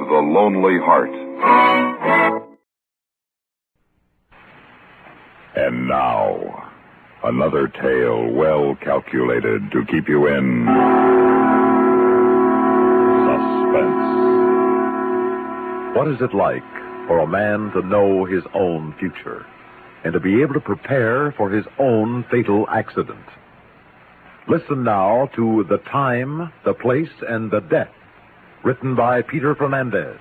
the Lonely Heart. And now, another tale well calculated to keep you in suspense. What is it like for a man to know his own future and to be able to prepare for his own fatal accident? Listen now to The Time, the Place, and the Death, written by Peter Fernandez.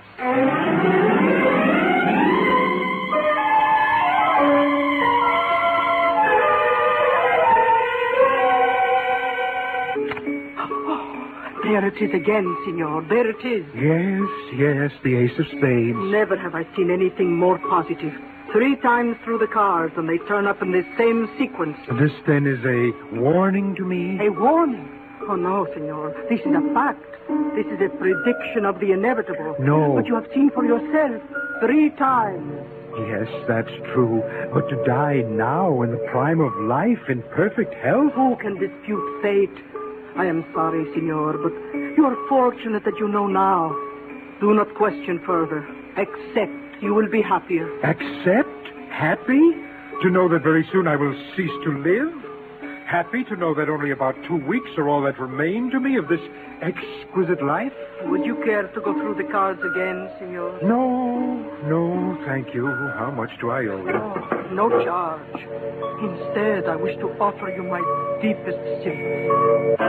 There it is again, Signor. There it is. Yes, the ace of spades. Never have I seen anything more positive. 3 times through the cards, and they turn up in this same sequence. This, then, is a warning to me? A warning? Oh, no, Signor. This is a fact. This is a prediction of the inevitable. No. But you have seen for yourself 3 times. Yes, that's true. But to die now in the prime of life, in perfect health? Who can dispute fate? I am sorry, Signor, but you are fortunate that you know now. Do not question further. Accept. You will be happier. Accept? Happy? To know that very soon I will cease to live? Happy to know that only about 2 weeks are all that remain to me of this exquisite life? Would you care to go through the cards again, Signor? No, thank you. How much do I owe you? Oh, no charge. Instead, I wish to offer you my deepest sympathy.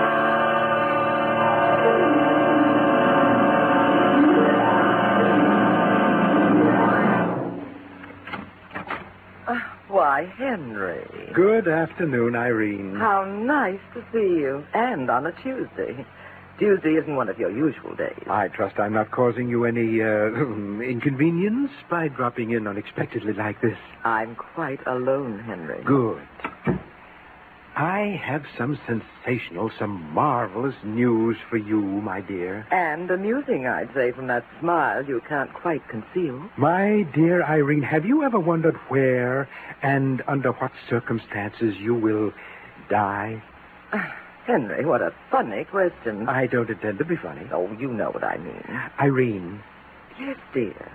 Why, Henry. Good afternoon, Irene. How nice to see you. And on a Tuesday. Tuesday isn't one of your usual days. I trust I'm not causing you any inconvenience by dropping in unexpectedly like this. I'm quite alone, Henry. Good. I have some sensational, some marvelous news for you, my dear. And amusing, I'd say, from that smile you can't quite conceal. My dear Irene, have you ever wondered where and under what circumstances you will die? Henry, what a funny question. I don't intend to be funny. Oh, you know what I mean. Irene. Yes, dear.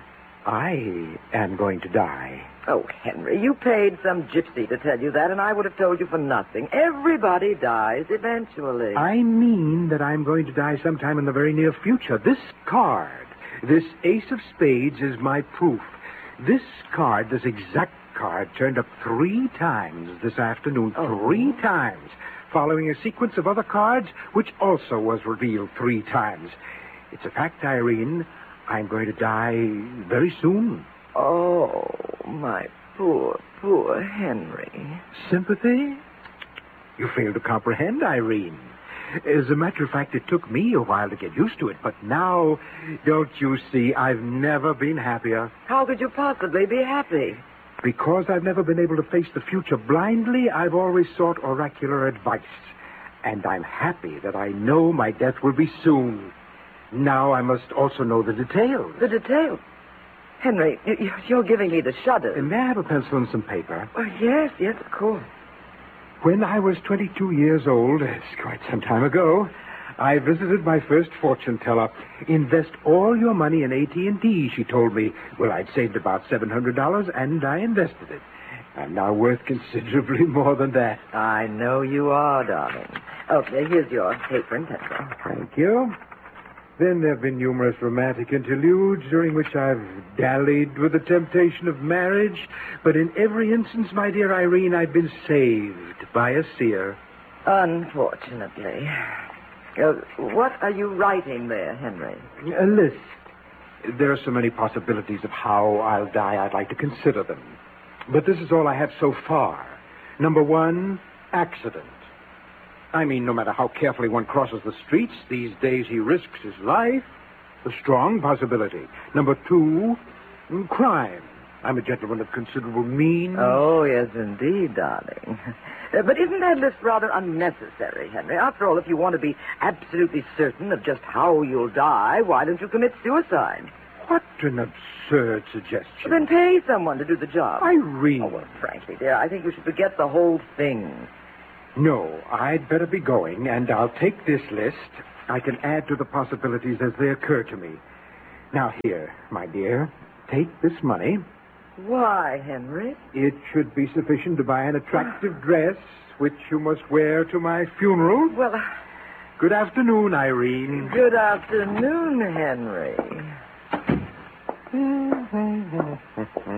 I am going to die. Oh, Henry, you paid some gypsy to tell you that, and I would have told you for nothing. Everybody dies eventually. I mean that I'm going to die sometime in the very near future. This card, this ace of spades, is my proof. This card, this exact card, turned up 3 times this afternoon. Oh. 3 times, following a sequence of other cards, which also was revealed 3 times. It's a fact, Irene. I'm going to die very soon. Oh, my poor Henry. Sympathy? You fail to comprehend, Irene. As a matter of fact, it took me a while to get used to it, but now, don't you see, I've never been happier. How could you possibly be happy? Because I've never been able to face the future blindly, I've always sought oracular advice. And I'm happy that I know my death will be soon. Now I must also know the details. The details? Henry, you're giving me the shudders. May I have a pencil and some paper? Oh, yes, of course. When I was 22 years old, it's quite some time ago, I visited my first fortune teller. Invest all your money in AT&T, she told me. Well, I'd saved about $700, and I invested it. I'm now worth considerably more than that. I know you are, darling. Okay, here's your paper and pencil. Thank you. Then there have been numerous romantic interludes during which I've dallied with the temptation of marriage. But in every instance, my dear Irene, I've been saved by a seer. Unfortunately. What are you writing there, Henry? A list. There are so many possibilities of how I'll die, I'd like to consider them. But this is all I have so far. Number 1, accident. I mean, no matter how carefully one crosses the streets, these days he risks his life. A strong possibility. Number 2, crime. I'm a gentleman of considerable means. Oh, yes, indeed, darling. But isn't that list rather unnecessary, Henry? After all, if you want to be absolutely certain of just how you'll die, why don't you commit suicide? What an absurd suggestion. Then pay someone to do the job. Irene. Oh, well, frankly, dear, I think you should forget the whole thing. No, I'd better be going, and I'll take this list. I can add to the possibilities as they occur to me. Now, here, my dear, take this money. Why, Henry? It should be sufficient to buy an attractive dress, which you must wear to my funeral. Well, Good afternoon, Irene. good afternoon, Henry.